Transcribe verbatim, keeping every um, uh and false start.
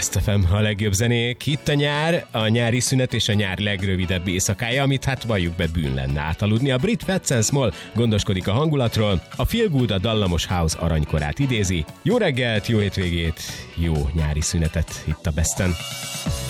Best ef em, a legjobb zenék. Itt a nyár, a nyári szünet és a nyár legrövidebb éjszakája, amit hát valljuk be bűn lenne átaludni. A brit Fats and Small gondoskodik a hangulatról, a Feel Good a dallamos house aranykorát idézi. Jó reggelt, jó hétvégét, jó nyári szünetet itt a Besten.